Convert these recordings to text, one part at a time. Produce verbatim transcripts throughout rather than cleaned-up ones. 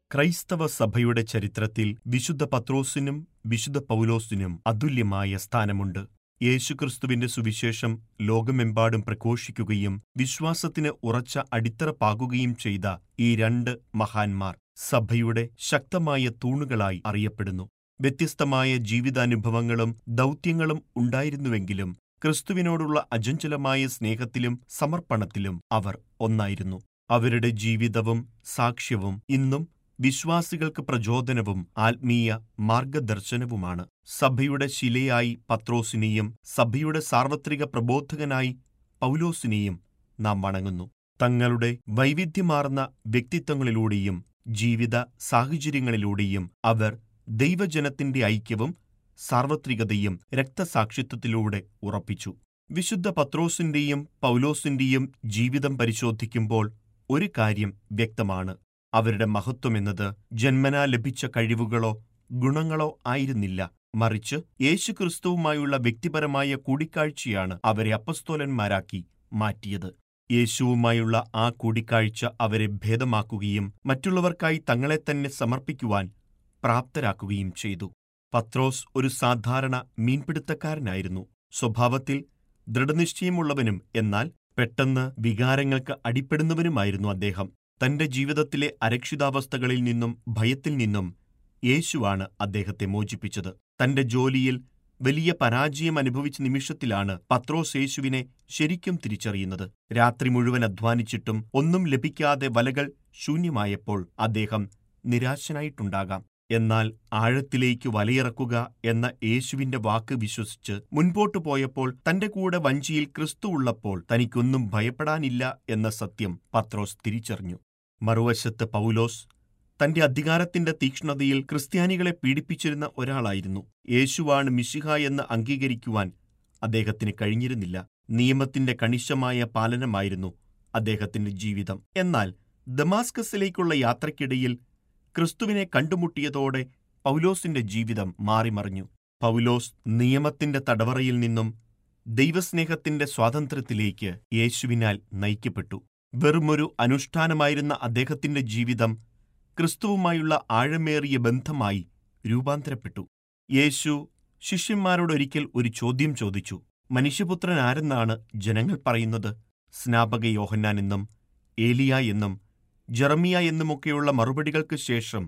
ക്രൈസ്തവ സഭയുടെ ചരിത്രത്തിൽ വിശുദ്ധ പത്രോസിനും വിശുദ്ധ പൗലോസിനും അതുല്യമായ സ്ഥാനമുണ്ട്. യേശുക്രിസ്തുവിന്റെ സുവിശേഷം ലോകമെമ്പാടും പ്രഘോഷിക്കുകയും വിശ്വാസത്തിന് ഉറച്ച അടിത്തറ പാകുകയും ചെയ്ത ഈ രണ്ട് മഹാന്മാർ സഭയുടെ ശക്തമായ തൂണുകളായി അറിയപ്പെടുന്നു. വ്യത്യസ്തമായ ജീവിതാനുഭവങ്ങളും ദൗത്യങ്ങളും ഉണ്ടായിരുന്നുവെങ്കിലും ക്രിസ്തുവിനോടുള്ള അചഞ്ചലമായ സ്നേഹത്തിലും സമർപ്പണത്തിലും അവർ ഒന്നായിരുന്നു. അവരുടെ ജീവിതവും സാക്ഷ്യവും ഇന്നും വിശ്വാസികൾക്ക് പ്രചോദനവും ആത്മീയ മാർഗദർശനവുമാണ്. സഭയുടെ ശിലയായി പത്രോസിനെയും സഭയുടെ സാർവത്രിക പ്രബോധകനായി പൗലോസിനെയും നാം വണങ്ങുന്നു. തങ്ങളുടെ വൈവിധ്യമാർന്ന വ്യക്തിത്വങ്ങളിലൂടെയും ജീവിത സാഹചര്യങ്ങളിലൂടെയും അവർ ദൈവജനത്തിന്റെ ഐക്യവും സാർവത്രികതയും രക്തസാക്ഷിത്വത്തിലൂടെ ഉറപ്പിച്ചു. വിശുദ്ധ പത്രോസിന്റെയും പൗലോസിന്റെയും ജീവിതം പരിശോധിക്കുമ്പോൾ ഒരു കാര്യം വ്യക്തമാണ്. അവരുടെ മഹത്വമെന്നത് ജന്മനാ ലഭിച്ച കഴിവുകളോ ഗുണങ്ങളോ ആയിരുന്നില്ല. മറിച്ച് യേശുക്രിസ്തുവുമായുള്ള വ്യക്തിപരമായ കൂടിക്കാഴ്ചയാണ് അവരെ അപ്പസ്തോലന്മാരാക്കി മാറ്റിയത്. യേശുവുമായുള്ള ആ കൂടിക്കാഴ്ച അവരെ ഭേദമാക്കുകയും മറ്റുള്ളവർക്കായി തങ്ങളെ തന്നെ സമർപ്പിക്കുവാൻ പ്രാപ്തരാക്കുകയും ചെയ്തു. പത്രോസ് ഒരു സാധാരണ മീൻപിടുത്തക്കാരനായിരുന്നു. സ്വഭാവത്തിൽ ദൃഢനിശ്ചയമുള്ളവനും എന്നാൽ പെട്ടെന്ന് വികാരങ്ങൾക്ക് അടിപ്പെടുന്നവനുമായിരുന്നു അദ്ദേഹം. തന്റെ ജീവിതത്തിലെ അരക്ഷിതാവസ്ഥകളിൽ നിന്നും ഭയത്തിൽ നിന്നും യേശുവാണ് അദ്ദേഹത്തെ മോചിപ്പിച്ചത്. തന്റെ ജോലിയിൽ വലിയ പരാജയം അനുഭവിച്ച നിമിഷത്തിലാണ് പത്രോസ് യേശുവിനെ ശരിക്കും തിരിച്ചറിയുന്നത്. രാത്രി മുഴുവൻ അധ്വാനിച്ചിട്ടും ഒന്നും ലഭിക്കാതെ വലകൾ ശൂന്യമായപ്പോൾ അദ്ദേഹം നിരാശനായിട്ടുണ്ടാകാം. എന്നാൽ ആഴത്തിലേക്ക് വലയിറക്കുക എന്ന യേശുവിന്റെ വാക്ക് വിശ്വസിച്ച് മുൻപോട്ടു പോയപ്പോൾ തന്റെ കൂടെ വഞ്ചിയിൽ ക്രിസ്തു ഉള്ളപ്പോൾ തനിക്കൊന്നും ഭയപ്പെടാനില്ല എന്ന സത്യം പത്രോസ് തിരിച്ചറിഞ്ഞു. മറുവശത്ത് പൗലോസ് തന്റെ അധികാരത്തിന്റെ തീക്ഷ്ണതയിൽ ക്രിസ്ത്യാനികളെ പീഡിപ്പിച്ചിരുന്ന ഒരാളായിരുന്നു. യേശുവാണ് മിശിഹ എന്ന് അംഗീകരിക്കുവാൻ അദ്ദേഹത്തിന് കഴിഞ്ഞിരുന്നില്ല. നിയമത്തിന്റെ കണിശമായ പാലനമായിരുന്നു അദ്ദേഹത്തിന്റെ ജീവിതം. എന്നാൽ ദമാസ്കസിലേക്കുള്ള യാത്രയ്ക്കിടയിൽ ക്രിസ്തുവിനെ കണ്ടുമുട്ടിയതോടെ പൗലോസിന്റെ ജീവിതം മാറിമറിഞ്ഞു. പൗലോസ് നിയമത്തിന്റെ തടവറയിൽ നിന്നും ദൈവസ്നേഹത്തിന്റെ സ്വാതന്ത്ര്യത്തിലേക്ക് യേശുവിനാൽ നയിക്കപ്പെട്ടു. വെറുമൊരു അനുഷ്ഠാനമായിരുന്ന അദ്ദേഹത്തിന്റെ ജീവിതം ക്രിസ്തുവുമായുള്ള ആഴമേറിയ ബന്ധമായി രൂപാന്തരപ്പെട്ടു. യേശു ശിഷ്യന്മാരോടൊരിക്കൽ ഒരു ചോദ്യം ചോദിച്ചു. മനുഷ്യപുത്രൻ ആരെന്നാണ് ജനങ്ങൾ പറയുന്നത്? സ്നാപക യോഹന്നാൻ എന്നും ഏലിയ എന്നും ജെറമിയ എന്നുമൊക്കെയുള്ള മറുപടികൾക്ക് ശേഷം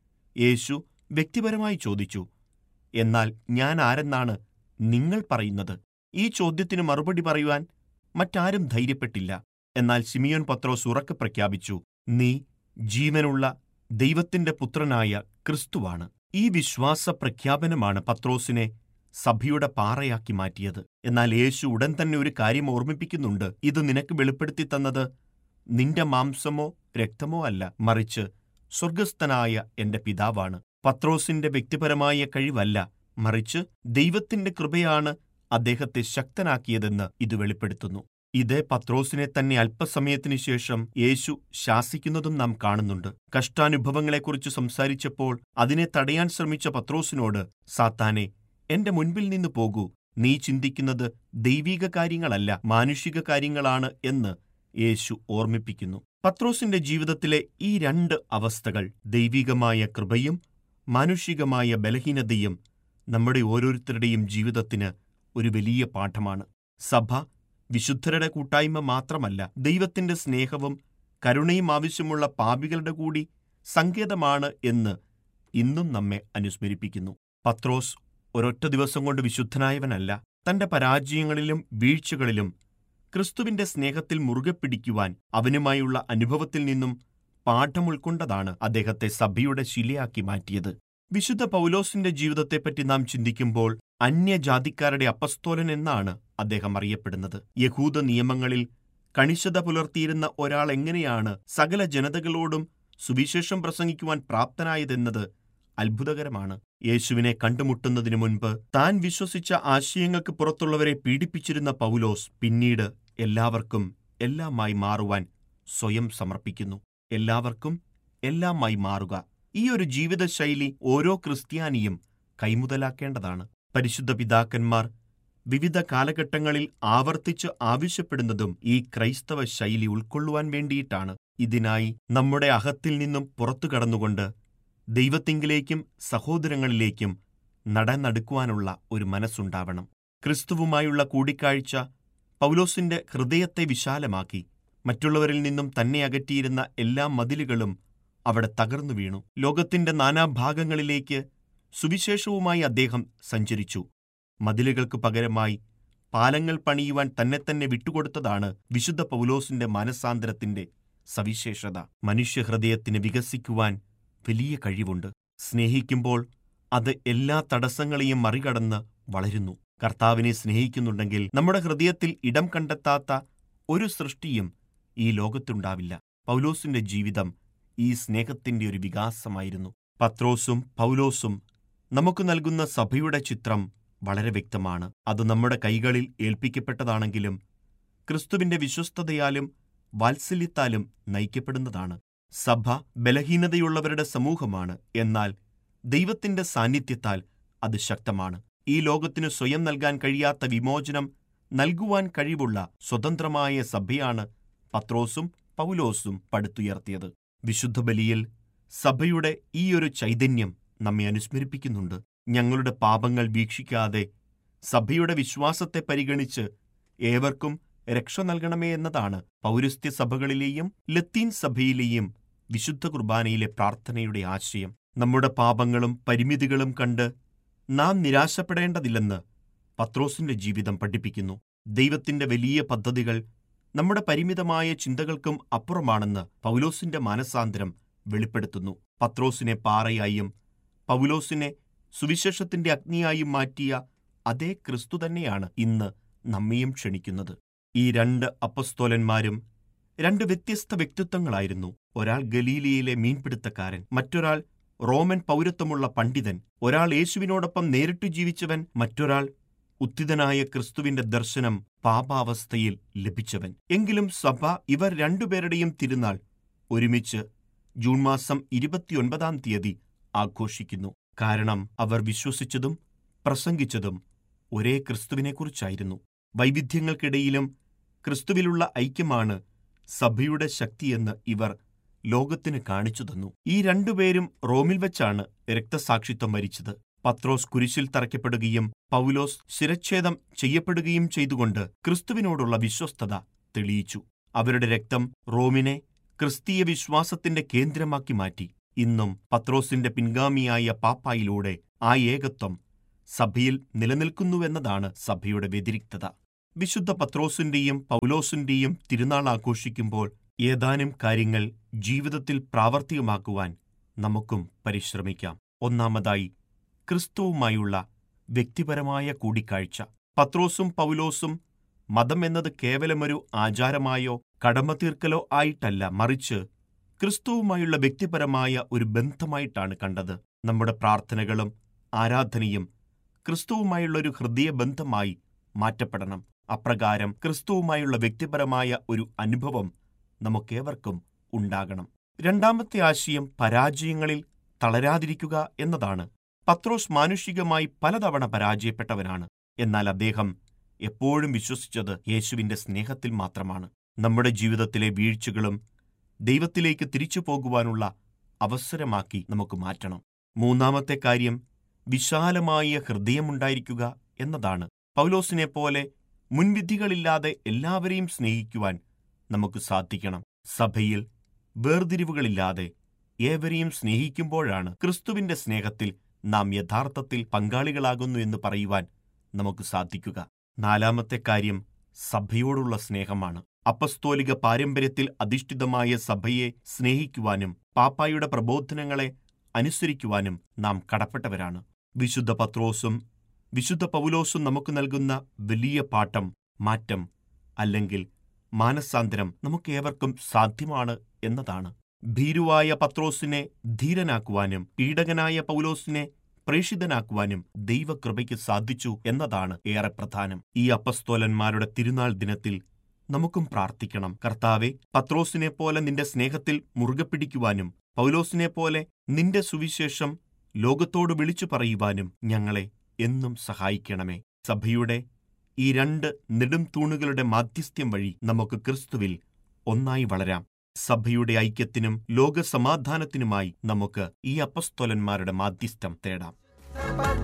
യേശു വ്യക്തിപരമായി ചോദിച്ചു, എന്നാൽ ഞാൻ ആരെന്നാണ് നിങ്ങൾ പറയുന്നത്? ഈ ചോദ്യത്തിന് മറുപടി പറയുവാൻ മറ്റാരും ധൈര്യപ്പെട്ടില്ല. എന്നാൽ ശിമിയോൻ പത്രോസ് ഉറക്കെ പ്രഖ്യാപിച്ചു, നീ ജീവനുള്ള ദൈവത്തിന്റെ പുത്രനായ ക്രിസ്തുവാണ്. ഈ വിശ്വാസ പ്രഖ്യാപനമാണ് പത്രോസിനെ സഭയുടെ പാറയാക്കി മാറ്റിയത്. എന്നാൽ യേശു ഉടൻ തന്നെ ഒരു കാര്യം ഓർമ്മിപ്പിക്കുന്നുണ്ട്. ഇത് നിനക്ക് വെളിപ്പെടുത്തി തന്നത് നിന്റെ മാംസമോ രക്തമോ അല്ല, മറിച്ച് സ്വർഗസ്ഥനായ എന്റെ പിതാവാണ്. പത്രോസിന്റെ വ്യക്തിപരമായ കഴിവല്ല, മറിച്ച് ദൈവത്തിന്റെ കൃപയാണ് അദ്ദേഹത്തെ ശക്തനാക്കിയതെന്ന് ഇത് വെളിപ്പെടുത്തുന്നു. ഇതേ പത്രോസിനെ തന്നെ അല്പസമയത്തിനു ശേഷം യേശു ശാസിക്കുന്നതും നാം കാണുന്നുണ്ട്. കഷ്ടാനുഭവങ്ങളെക്കുറിച്ച് സംസാരിച്ചപ്പോൾ അതിനെ തടയാൻ ശ്രമിച്ച പത്രോസിനോട്, സാത്താനെ, എന്റെ മുൻപിൽ നിന്ന് പോകൂ, നീ ചിന്തിക്കുന്നത് ദൈവിക കാര്യങ്ങളല്ല, മാനുഷിക കാര്യങ്ങളാണ് എന്ന് യേശു ഓർമ്മിപ്പിക്കുന്നു. പത്രോസിന്റെ ജീവിതത്തിലെ ഈ രണ്ട് അവസ്ഥകൾ, ദൈവികമായ കൃപയും മാനുഷികമായ ബലഹീനതയും, നമ്മുടെ ഓരോരുത്തരുടെയും ജീവിതത്തിന് ഒരു വലിയ പാഠമാണ്. സഭ വിശുദ്ധരുടെ കൂട്ടായ്മ മാത്രമല്ല, ദൈവത്തിന്റെ സ്നേഹവും കരുണയും ആവശ്യമുള്ള പാപികളുടെ കൂടി സങ്കേതമാണ് എന്ന് ഇന്നും നമ്മെ അനുസ്മരിപ്പിക്കുന്നു. പത്രോസ് ഒരൊറ്റ ദിവസം കൊണ്ട് വിശുദ്ധനായവനല്ല. തന്റെ പരാജയങ്ങളിലും വീഴ്ചകളിലും ക്രിസ്തുവിന്റെ സ്നേഹത്തിൽ മുറുകെ പിടിക്കുവാൻ അവനുമായുള്ള അനുഭവത്തിൽ നിന്നും പാഠം ഉൾക്കൊണ്ടതാണ് അദ്ദേഹത്തെ സഭയുടെ ശിലയാക്കി മാറ്റിയത്. വിശുദ്ധ പൗലോസിന്റെ ജീവിതത്തെപ്പറ്റി നാം ചിന്തിക്കുമ്പോൾ അന്യജാതിക്കാരുടെ അപ്പസ്തോലൻ എന്നാണ് അദ്ദേഹം അറിയപ്പെടുന്നത്. യഹൂദ നിയമങ്ങളിൽ കണിശത പുലർത്തിയിരുന്ന ഒരാൾ എങ്ങനെയാണ് സകല ജനതകളോടും സുവിശേഷം പ്രസംഗിക്കുവാൻ പ്രാപ്തനായതെന്നത് അത്ഭുതകരമാണ്. യേശുവിനെ കണ്ടുമുട്ടുന്നതിനു മുൻപ് താൻ വിശ്വസിച്ച ആശയങ്ങൾക്ക് പുറത്തുള്ളവരെ പീഡിപ്പിച്ചിരുന്ന പൗലോസ് പിന്നീട് എല്ലാവർക്കും എല്ലാമായി മാറുവാൻ സ്വയം സമർപ്പിക്കുന്നു. എല്ലാവർക്കും എല്ലാമായി മാറുക, ഈ ഒരു ജീവിതശൈലി ഓരോ ക്രിസ്ത്യാനിയും കൈമുതലാക്കേണ്ടതാണ്. പരിശുദ്ധ പിതാക്കന്മാർ വിവിധ കാലഘട്ടങ്ങളിൽ ആവർത്തിച്ച് ആവശ്യപ്പെടുന്നതും ഈ ക്രൈസ്തവ ശൈലി ഉൾക്കൊള്ളുവാൻ വേണ്ടിയിട്ടാണ്. ഇതിനായി നമ്മുടെ അകത്തിൽ നിന്നും പുറത്തു കടന്നുകൊണ്ട് ദൈവത്തിങ്കിലേക്കും സഹോദരങ്ങളിലേക്കും നടന്നെടുക്കുവാനുള്ള ഒരു മനസ്സുണ്ടാവണം. ക്രിസ്തുവുമായുള്ള കൂടിക്കാഴ്ച പൗലോസിന്റെ ഹൃദയത്തെ വിശാലമാക്കി. മറ്റുള്ളവരിൽ നിന്നും തന്നെ അകറ്റിയിരുന്ന എല്ലാ മതിലുകളും അവിടെ തകർന്നു വീണു. ലോകത്തിന്റെ നാനാഭാഗങ്ങളിലേക്ക് സുവിശേഷവുമായി അദ്ദേഹം സഞ്ചരിച്ചു. മതിലുകൾക്ക് പകരമായി പാലങ്ങൾ പണിയുവാൻ തന്നെത്തന്നെ വിട്ടുകൊടുത്തതാണ് വിശുദ്ധ പൗലോസിന്റെ മാനസാന്തരത്തിന്റെ സവിശേഷത. മനുഷ്യഹൃദയത്തിന് വികസിക്കുവാൻ വലിയ കഴിവുണ്ട്. സ്നേഹിക്കുമ്പോൾ അത് എല്ലാ തടസ്സങ്ങളെയും മറികടന്ന് വളരുന്നു. കർത്താവിനെ സ്നേഹിക്കുന്നുണ്ടെങ്കിൽ നമ്മുടെ ഹൃദയത്തിൽ ഇടം കണ്ടെത്താത്ത ഒരു സൃഷ്ടിയും ഈ ലോകത്തുണ്ടാവില്ല. പൗലോസിന്റെ ജീവിതം ഈ സ്നേഹത്തിന്റെ ഒരു വികാസമായിരുന്നു. പത്രോസും പൗലോസും നമുക്ക് നൽകുന്ന സഭയുടെ ചിത്രം വളരെ വ്യക്തമാണ്. അത് നമ്മുടെ കൈകളിൽ ഏൽപ്പിക്കപ്പെട്ടതാണെങ്കിലും ക്രിസ്തുവിന്റെ വിശ്വസ്തതയാലും വാത്സല്യത്താലും നയിക്കപ്പെടുന്നതാണ്. സഭ ബലഹീനതയുള്ളവരുടെ സമൂഹമാണ്. എന്നാൽ ദൈവത്തിന്റെ സാന്നിധ്യത്താൽ അത് ശക്തമാണ്. ഈ ലോകത്തിനു സ്വയം നൽകാൻ കഴിയാത്ത വിമോചനം നൽകുവാൻ കഴിവുള്ള സ്വതന്ത്രമായ സഭയാണ് പത്രോസും പൗലോസും പടുത്തുയർത്തിയത്. വിശുദ്ധ ബലിയിൽ സഭയുടെ ഈയൊരു ചൈതന്യം നമ്മെ അനുസ്മരിപ്പിക്കുന്നുണ്ട്. ഞങ്ങളുടെ പാപങ്ങൾ വീക്ഷിക്കാതെ സഭയുടെ വിശ്വാസത്തെ പരിഗണിച്ച് ഏവർക്കും രക്ഷ നൽകണമേ എന്നതാണ് പൗരസ്ത്യ സഭകളിലെയും ലത്തീൻ സഭയിലെയും വിശുദ്ധ കുർബാനയിലെ പ്രാർത്ഥനയുടെ ആശയം. നമ്മുടെ പാപങ്ങളും പരിമിതികളും കണ്ട് നാം നിരാശപ്പെടേണ്ടതില്ലെന്ന് പത്രോസിന്റെ ജീവിതം പഠിപ്പിക്കുന്നു. ദൈവത്തിന്റെ വലിയ പദ്ധതികൾ നമ്മുടെ പരിമിതമായ ചിന്തകൾക്കും അപ്പുറമാണെന്ന് പൗലോസിന്റെ മാനസാന്തരം വെളിപ്പെടുത്തുന്നു. പത്രോസിനെ പാറയായും പൗലോസിനെ സുവിശേഷത്തിന്റെ അഗ്നിയായും മാറ്റിയ അതേ ക്രിസ്തു തന്നെയാണ് ഇന്ന് നമ്മെയും ക്ഷണിക്കുന്നത്. ഈ രണ്ട് അപ്പസ്തോലന്മാരും രണ്ട് വ്യത്യസ്ത വ്യക്തിത്വങ്ങളായിരുന്നു. ഒരാൾ ഗലീലിയയിലെ മീൻപിടുത്തക്കാരൻ, മറ്റൊരാൾ റോമൻ പൗരത്വമുള്ള പണ്ഡിതൻ. ഒരാൾ യേശുവിനോടൊപ്പം നേരിട്ടു ജീവിച്ചവൻ, മറ്റൊരാൾ ഉത്ഥിതനായ ക്രിസ്തുവിന്റെ ദർശനം പാപാവസ്ഥയിൽ ലഭിച്ചവൻ. എങ്കിലും സഭ ഇവർ രണ്ടുപേരുടെയും തിരുനാൾ ഒരുമിച്ച് ജൂൺ മാസം ഇരുപത്തിയൊൻപതാം തീയതി ആഘോഷിക്കുന്നു. കാരണം അവർ വിശ്വസിച്ചതും പ്രസംഗിച്ചതും ഒരേ ക്രിസ്തുവിനെക്കുറിച്ചായിരുന്നു. വൈവിധ്യങ്ങൾക്കിടയിലും ക്രിസ്തുവിലുള്ള ഐക്യമാണ് സഭയുടെ ശക്തിയെന്ന് ഇവർ ലോകത്തിന് കാണിച്ചു തന്നു. ഈ രണ്ടുപേരും റോമിൽ വെച്ചാണ് രക്തസാക്ഷിത്വം വരിച്ചത്. പത്രോസ് കുരിശിൽ തറയ്ക്കപ്പെടുകയും പൗലോസ് ശിരച്ഛേദം ചെയ്യപ്പെടുകയും ചെയ്തുകൊണ്ട് ക്രിസ്തുവിനോടുള്ള വിശ്വസ്തത തെളിയിച്ചു. അവരുടെ രക്തം റോമിനെ ക്രിസ്തീയ വിശ്വാസത്തിന്റെ കേന്ദ്രമാക്കി മാറ്റി. ഇന്നും പത്രോസിന്റെ പിൻഗാമിയായ പാപ്പായിലൂടെ ആ ഏകത്വം സഭയിൽ നിലനിൽക്കുന്നുവെന്നതാണ് സഭയുടെ വ്യതിരിക്തത. വിശുദ്ധ പത്രോസിന്റെയും പൗലോസിന്റെയും തിരുനാൾ ആഘോഷിക്കുമ്പോൾ ഏതാനും കാര്യങ്ങൾ ജീവിതത്തിൽ പ്രാവർത്തികമാക്കുവാൻ നമുക്കും പരിശ്രമിക്കാം. ഒന്നാമതായി, ക്രിസ്തുവുമായുള്ള വ്യക്തിപരമായ കൂടിക്കാഴ്ച. പത്രോസും പൗലോസും മതം എന്നത് കേവലമൊരു ആചാരമായോ കടമ തീർക്കലോ ആയിട്ടല്ല, മറിച്ച് ക്രിസ്തുവുമായുള്ള വ്യക്തിപരമായ ഒരു ബന്ധമായിട്ടാണ് കണ്ടത്. നമ്മുടെ പ്രാർത്ഥനകളും ആരാധനയും ക്രിസ്തുവുമായുള്ളൊരു ഹൃദയബന്ധമായി മാറ്റപ്പെടണം. അപ്രകാരം ക്രിസ്തുവുമായുള്ള വ്യക്തിപരമായ ഒരു അനുഭവം നമുക്കേവർക്കും ഉണ്ടാകണം. രണ്ടാമത്തെ ആശയം പരാജയങ്ങളിൽ തളരാതിരിക്കുക എന്നതാണ്. പത്രോസ് മാനുഷികമായി പലതവണ പരാജയപ്പെട്ടവനാണ്. എന്നാൽ അദ്ദേഹം എപ്പോഴും വിശ്വസിച്ചത് യേശുവിന്റെ സ്നേഹത്തിൽ മാത്രമാണ്. നമ്മുടെ ജീവിതത്തിലെ വീഴ്ചകളും ദൈവത്തിലേക്ക് തിരിച്ചു പോകുവാനുള്ള അവസരമാക്കി നമുക്ക് മാറ്റണം. മൂന്നാമത്തെ കാര്യം വിശാലമായ ഹൃദയമുണ്ടായിരിക്കുക എന്നതാണ്. പൗലോസിനെപ്പോലെ മുൻവിധികളില്ലാതെ എല്ലാവരെയും സ്നേഹിക്കുവാൻ നമുക്ക് സാധിക്കണം. സഭയിൽ വേർതിരിവുകളില്ലാതെ ഏവരെയും സ്നേഹിക്കുമ്പോഴാണ് ക്രിസ്തുവിന്റെ സ്നേഹത്തിൽ നാം യഥാർത്ഥത്തിൽ പങ്കാളികളാകുന്നു എന്ന് പറയുവാൻ നമുക്ക് സാധിക്കുക. നാലാമത്തെ കാര്യം സഭയോടുള്ള സ്നേഹമാണ്. അപ്പസ്തോലിക പാരമ്പര്യത്തിൽ അധിഷ്ഠിതമായ സഭയെ സ്നേഹിക്കുവാനും പാപ്പായുടെ പ്രബോധനങ്ങളെ അനുസരിക്കുവാനും നാം കടപ്പെട്ടവരാണ്. വിശുദ്ധ പത്രോസും വിശുദ്ധ പൗലോസും നമുക്ക് നൽകുന്ന വലിയ പാഠം, മാറ്റം അല്ലെങ്കിൽ മാനസാന്തരം നമുക്കേവർക്കും സാധ്യമാണ് എന്നതാണ്. ഭീരുവായ പത്രോസിനെ ധീരനാക്കുവാനും പീഡകനായ പൗലോസിനെ പ്രേഷിതനാക്കുവാനും ദൈവകൃപയ്ക്ക് സാധിച്ചു എന്നതാണ് ഏറെ പ്രധാനം. ഈ അപ്പസ്തോലന്മാരുടെ തിരുനാൾ ദിനത്തിൽ നമുക്കും പ്രാർത്ഥിക്കണം. കർത്താവെ, പത്രോസിനെപ്പോലെ നിന്റെ സ്നേഹത്തിൽ മുറുകെ പിടിക്കുവാനും പൗലോസിനെപ്പോലെ നിന്റെ സുവിശേഷം ലോകത്തോട് വിളിച്ചു പറയുവാനും ഞങ്ങളെ എന്നും സഹായിക്കണമേ. സഭയുടെ ഈ രണ്ട് നെടും തൂണുകളുടെ മാധ്യസ്ഥ്യം വഴി നമുക്ക് ക്രിസ്തുവിൽ ഒന്നായി വളരാം. സഭയുടെ ഐക്യത്തിനും ലോകസമാധാനത്തിനുമായി നമുക്ക് ഈ അപ്പസ്തോലന്മാരുടെ മാധ്യസ്ഥം തേടാം.